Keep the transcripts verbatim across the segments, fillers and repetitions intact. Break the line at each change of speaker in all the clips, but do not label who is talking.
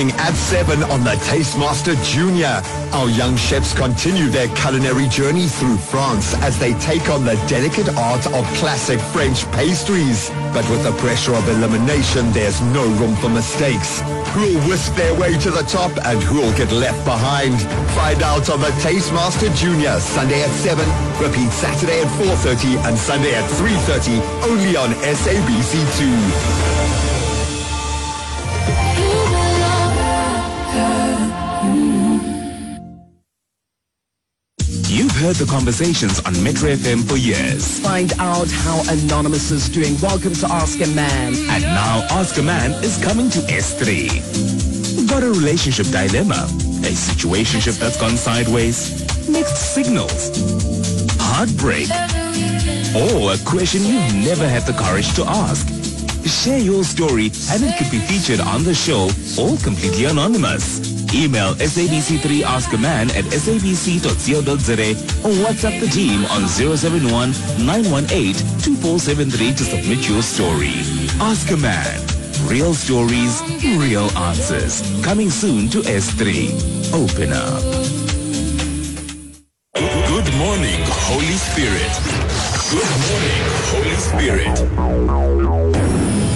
morning at seven on the Tastemaster Junior. Our young chefs continue their culinary journey through France as they take on the delicate art of classic French pastries. But with the pressure of elimination, there's no room for mistakes. Who'll whisk their way to the top and who'll get left behind? Find out on the Tastemaster Junior, Sunday at seven, repeat Saturday at four thirty and Sunday at three thirty, only on S A B C two.
You've heard the conversations on Metro F M for years.
Find out how Anonymous is doing. Welcome to Ask a Man.
And now Ask a Man is coming to S three. Got a relationship dilemma? A situationship that's gone sideways? Mixed signals? Heartbreak? Or a question you've never had the courage to ask? Share your story and it could be featured on the show, all completely anonymous. Email S A B C three Ask a Man at s a b c dot co dot z a or WhatsApp the team on zero seven one nine one eight two four seven three to submit your story. Ask a Man. Real stories, real answers. Coming soon to S three. Open up.
Good morning, Holy Spirit. Good morning, Holy Spirit.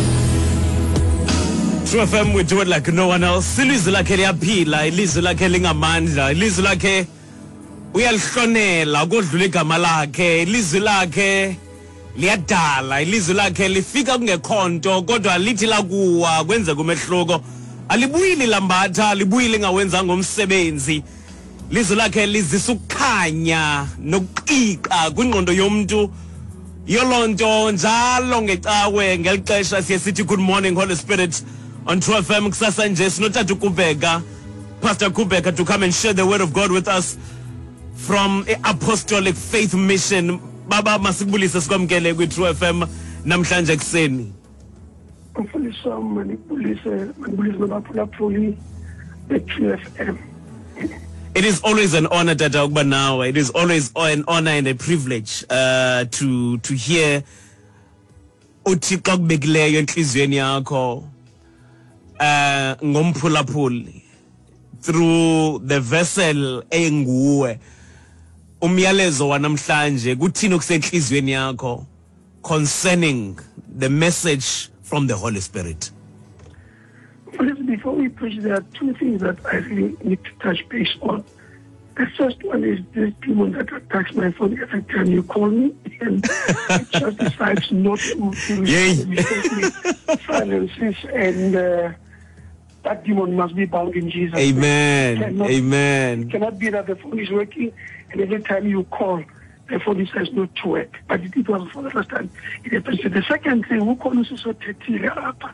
True F M, we do it like no one else. Ilizwi lakhe liyaphila, ilizwi lakhe lingamandla, ilizwi lakhe uyalihlonela kodlula igama lakhe, ilizwi lakhe liyadala, ilizwi lakhe lifika kungekhonto kodwa lithi lakuwa kwenze kumehluko. Alibuyili lambatha, alibuyili ngawenza ngomsebenzi. Ilizwi lakhe lizisa ukukhanya nokuqiqa kwingqondo yomuntu. Yolonto njalo ngecawe ngelixesha siye sithi good morning Holy Spirit. On True F M, kusasa nje sinothatha uKubheka, Pastor Kubheka, to come and share the word of God with us from Apostolic Faith Mission. Baba masikubulise sikwamkele kwi True F M namhlanje kuseni.
Mfundisi manibulise manibulise nabaphulaphuli be True F M.
It is always an honor Tata ukuba nawe. It is always an honor and a privilege uh, to to hear uthi xa kubekileyo enhlizweni yakho. Uh, ngomphulaphuli through the vessel enguwe umyalezo wanamhlanje kuthini okusenhlizweni yakho concerning the message from the Holy Spirit.
Before we preach, there are two things that I really need to touch base on. The first one is this demon that attacks my phone every time you call me, and it just decides not to, to silences, and uh, that demon must be bound in Jesus.
Amen.
It cannot,
Amen.
It cannot be that the phone is working, and every time you call, the phone decides not to work. But it, it was for the first time. It happens. The second thing, who calls us so up?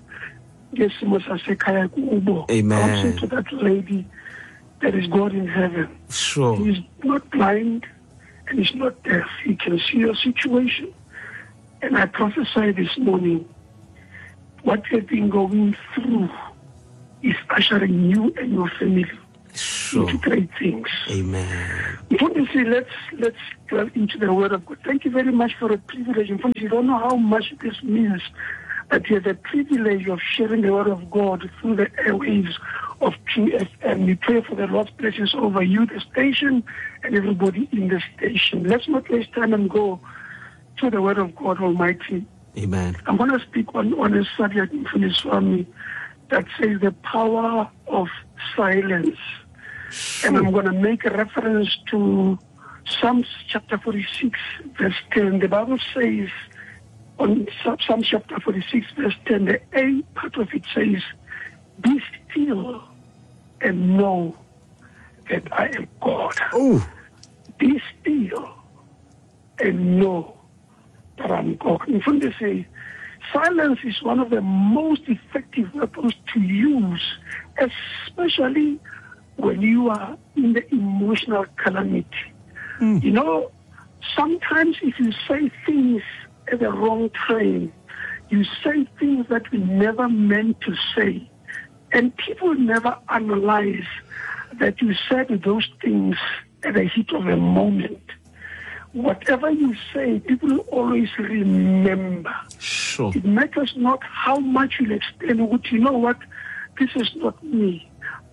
Amen.
I say to that lady, there is God in heaven.
Sure.
He is not blind and he's not deaf. He can see your situation. And I prophesy this morning, what you've been going through is ushering you and your family
sure.
into great things.
Amen.
Unfortunately, let's let's delve into the word of God. Thank you very much for a privilege. Unfortunately, you don't know how much this means that you have the privilege of sharing the word of God through the airwaves of True F M. We pray for the Lord's blessings over you, the station, and everybody in the station. Let's not waste time and go to the word of God Almighty.
Amen.
I'm going to speak on, on a subject in Finish Swami that says the power of silence. Sure. And I'm going to make a reference to Psalms chapter forty-six, verse ten. The Bible says, on Psalm chapter forty-six, verse ten, the A part of it says, be still and know that I am God.
Ooh.
Be still and know that I'm God. In front they say, silence is one of the most effective weapons to use, especially when you are in the emotional calamity. Mm. You know, sometimes if you say things at the wrong time, you say things that we never meant to say, and people never analyze that you said those things at the heat of a moment. Whatever you say, people always remember.
Sure.
It matters not how much you explain, what you know what, this is not me.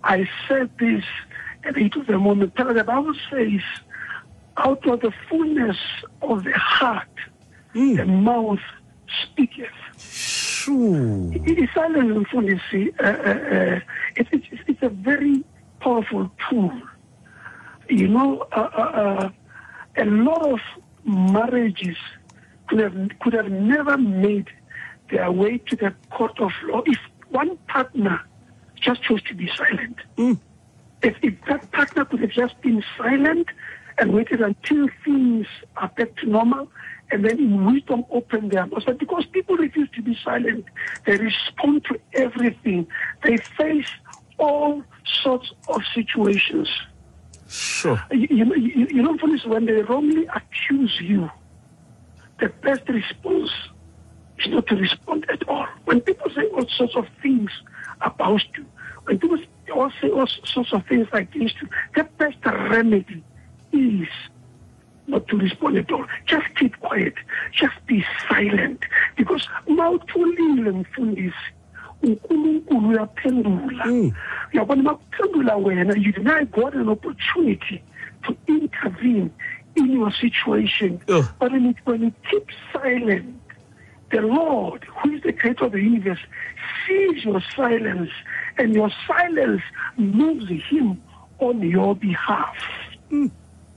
I said this at the heat of the moment. The Bible says, out of the fullness of the heart, mm. the mouth speaketh.
True.
It is silence, you see. Uh, uh, uh, it, it, it's a very powerful tool. You know, uh, uh, uh, a lot of marriages could have could have never made their way to the court of law if one partner just chose to be silent.
Mm.
If, if that partner could have just been silent and waited until things are back to normal, and then in wisdom open their mouths. But because people refuse to be silent, they respond to everything. They face all sorts of situations.
Sure.
You, you, you, you know, for this, when they wrongly accuse you, the best response is not to respond at all. When people say all sorts of things about you, when people all say all sorts of things against you, the best remedy is not to respond at all. Just keep quiet. Just be silent. Because mawutholile mfundisi, uNkulunkulu uyaphendula. Uyabona makuphendula wena, you deny God an opportunity to intervene in your situation.
Ugh.
But when you, when you keep silent, the Lord, who is the creator of the universe, sees your silence, and your silence moves him on your behalf.
Mm.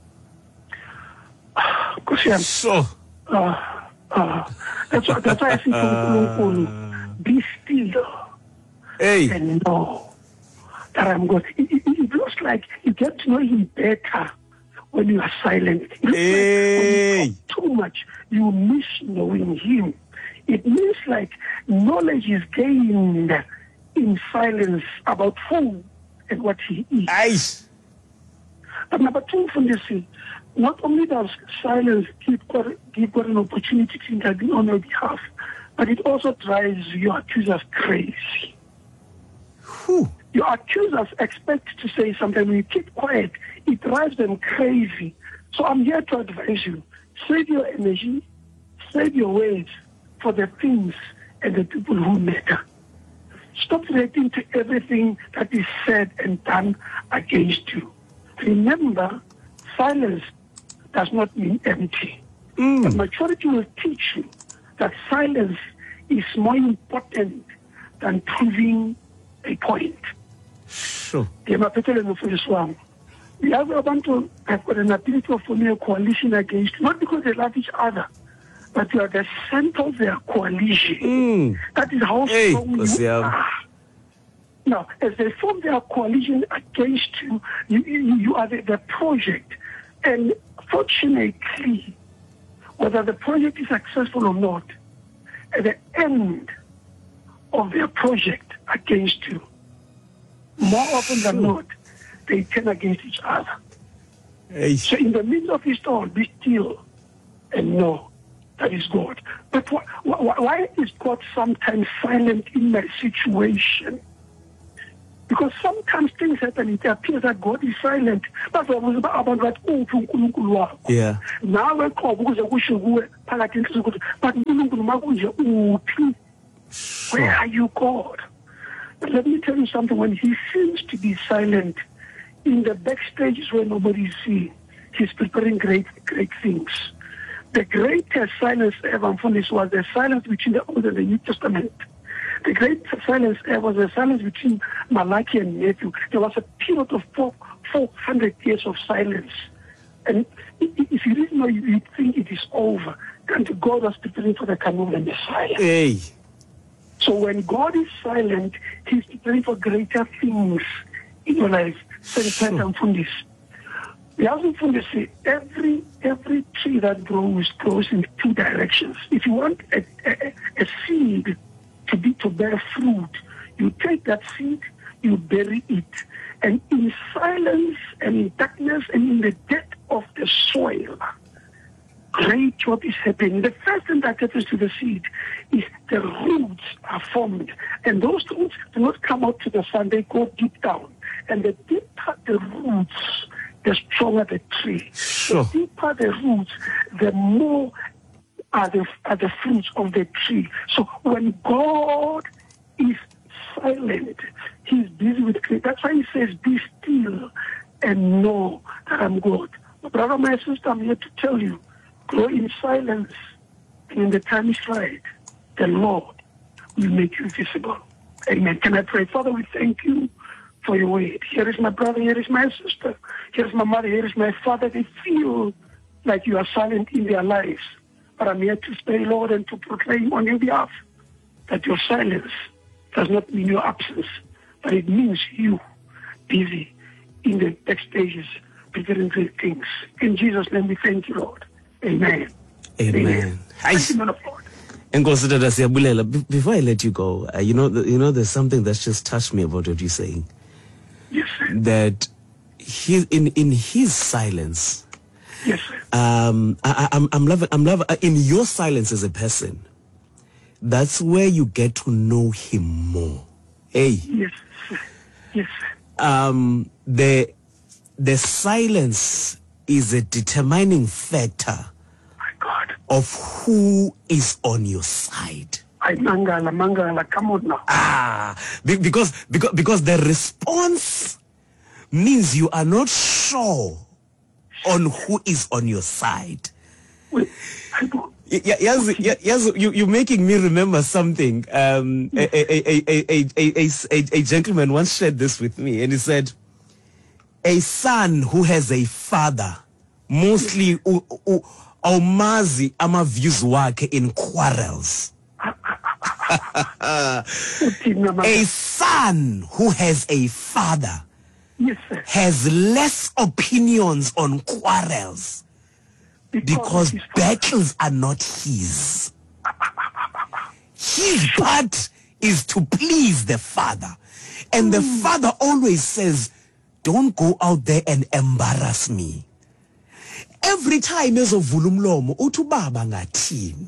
So,
uh, uh, that's why that's why I say to uNkulunkulu, be still
hey,
and know that I'm God. It, it, it looks like you get to know Him better when you are silent. It looks
hey,
like when you talk too much, you miss knowing Him. It means like knowledge is gained in silence about who and what He is.
ice.
But number two, from this, not only does silence give God, give God an opportunity to intervene on your behalf, but it also drives your accusers crazy.
Whew.
Your accusers expect to say something. When you keep quiet, it drives them crazy. So I'm here to advise you. Save your energy, save your words for the things and the people who matter. Stop reacting to everything that is said and done against you. Remember, silence does not mean empty.
Mm.
The maturity will teach you that silence is more important than proving a point.
Sure.
The other abantu have got an ability of forming a coalition against you, not because they love each other, but you are the center of their coalition.
Mm.
That is how
Hey,
strong you
yeah.
are. Now, as they form their coalition against you, you, you, you are the, the project. And fortunately, whether the project is successful or not, at the end of their project against you, more often than not, they turn against each other.
Hey.
So in the midst of it all, be still and know that is God. But wh- wh- why is God sometimes silent in my situation? Because sometimes things happen, it appears that God is silent. But
Yeah.
now but where are you, God? But let me tell you something. When He seems to be silent, in the backstages where nobody is seeing, He's preparing great, great things. The greatest silence ever from this was the silence between the Old and the New Testament. The great silence ever was the silence between Malachi and Matthew. There was a period of four, 400 years of silence. And if you didn't know, you'd think it is over. And God was preparing for the coming of the Messiah.
Hey.
So when God is silent, He's preparing for greater things in your life. Sure. We also found this, every every tree that grows grows in two directions. If you want a, a, a seed to be to bear fruit, you take that seed, you bury it, and in silence and in darkness and in the depth of the soil, great job is happening. The first thing that happens to the seed is the roots are formed, and those roots do not come out to the sun; they go deep down, and the deeper the roots, the stronger the tree.
Sure.
The deeper the roots, the more are the, are the fruits of the tree. So when God is silent, He's busy with creation. That's why he says, be still and know that I'm God. My brother, my sister, I'm here to tell you, go in silence, and when the time is right, the Lord will make you visible. Amen. Can I pray? Father, we thank you for your word. Here is my brother, here is my sister, here is my mother, here is my father. They feel like you are silent in their lives. But I'm here to stay, Lord, and to proclaim on your behalf that your silence does not mean your absence, but it means you busy in the next stages, preparing great things. In Jesus' name we thank you, Lord. Amen.
Amen.
Amen. Thank you, man of God.
Enkosi Tata Siyabulela, be- before I let you go, uh, you know, the, you know, there's something that's just touched me about what you're saying.
Yes, sir.
That he, in in his silence,
Yes, sir.
um, I, I, I'm I'm loving, I'm loving. uh, In your silence as a person, that's where you get to know him more. Hey,
Yes, sir. Yes, sir.
um, the the silence is a determining factor
My God.
of who is on your side.
I mangala, mangala. Come on now.
Ah, be- because because because the response means you are not sure on who is on your side.
Wait, I don't.
Y- y- Yes, y- yes, you you're making me remember something. Um, a, a, a, a, a, a, a, a gentleman once shared this with me, and he said, "A son who has a father, mostly u- u- awumazi ama-views wakhe in quarrels."
Uthina, mama.
A son who has a father
Yes, sir.
has less opinions on quarrels because
of his father.
battles are not his. His part is to please the father. And the father always says, don't go out there and embarrass me. Every time ezovula umlomo uthi ubaba ngathini.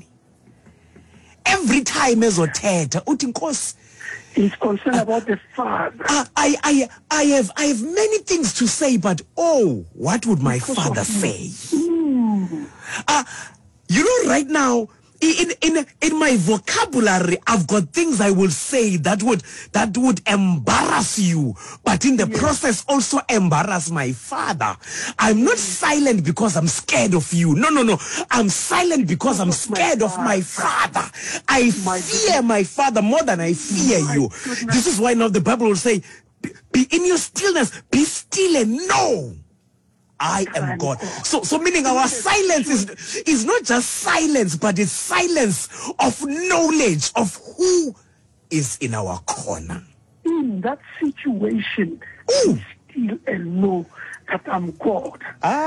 Every time ezothetha uthi Nkosi,
He's concerned about the father.
I, I, I, I have, I have many things to say, but oh, what would my
Because
father
of you.
say? Uh, you know, right now, in, in, in my vocabulary, I've got things I will say that would, that would embarrass you, but in the process also embarrass my father. I'm not silent because I'm scared of you. No, no, no. I'm silent because I'm
Because of my
scared of my father. I
My
fear my father more than I fear
My
you.
goodness.
This is why now the Bible will say, be, be in your stillness, be still and know I am God. So, so meaning our silence is is not just silence, but it's silence of knowledge of who is in our corner.
In that situation,
Ooh.
be still and know that I'm God.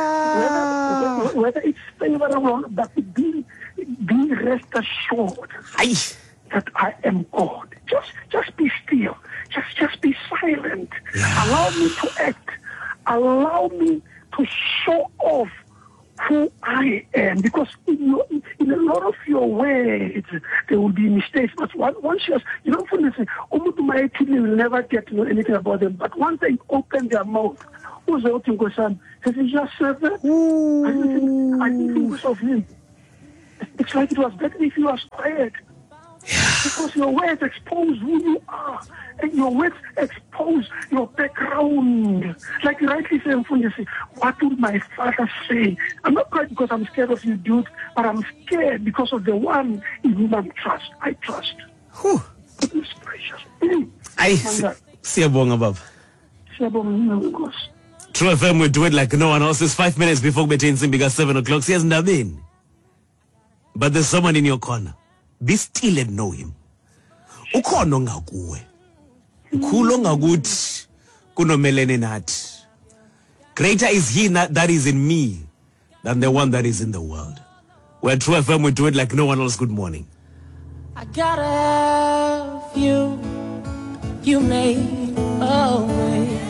Ah.
Whether, whether it's favorable, but be, be rest assured
Aye.
that I am God. Just, just be still. Just, just be silent.
Yeah.
Allow me to act. Allow me to show off who I am. Because in, your, in a lot of your words, there will be mistakes. But once you, you know, for instance, Umutu Maitini will never get to know anything about them. But once they open their mouth, who's the outing Gosan? Has he just said that? I didn't think, I didn't think this of him. It's like it was better if he was quiet. Because your words expose who you are. And your words expose your background. Like you rightly say, Mfundisi, what would my father say? I'm not quiet because I'm scared of you, dude, but I'm scared because of the one in whom I trust. I trust.
Whew.
Goodness gracious. Mm.
Aye.
Manga,
Siyabonga baba.
siyabonga, Nkosi.
True F M will do it like no one else. It's five minutes before between Simbiga seven o'clock. She hasn't been. But there's someone in your corner. Be still and know him. Ukhona ongakuwe. Mkhulu ongakuthi kunomelene nathi. Greater is he na- that is in me than the one that is in the world. Where True F M will do it like no one else. Good morning.
I gotta have you. You made a way.